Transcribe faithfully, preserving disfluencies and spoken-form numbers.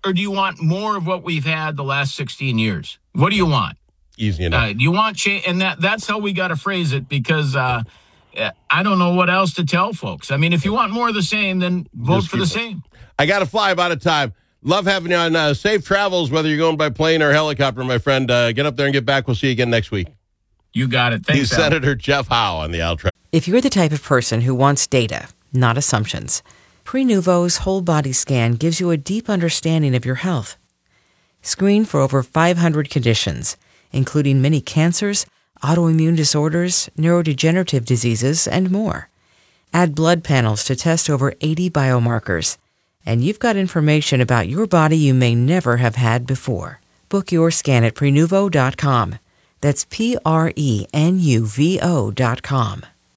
or do you want more of what we've had the last sixteen years? What do you want? Easy enough. Uh, you want change, and that that's how we got to phrase it, because uh, I don't know what else to tell folks. I mean, if you want more of the same, then vote Just for the keep- same. I got to fly. I'm out of time. Love having you on. Uh, safe travels, whether you're going by plane or helicopter, my friend. Uh, get up there and get back. We'll see you again next week. You got it. Thanks, He's Al. Senator Jeff Howe on the Al Travis. If you're the type of person who wants data, not assumptions, Prenuvo's whole body scan gives you a deep understanding of your health. Screen for over five hundred conditions, including many cancers, autoimmune disorders, neurodegenerative diseases, and more. Add blood panels to test over eighty biomarkers, and you've got information about your body you may never have had before. Book your scan at Prenuvo dot com. That's P R E N U V O dot com.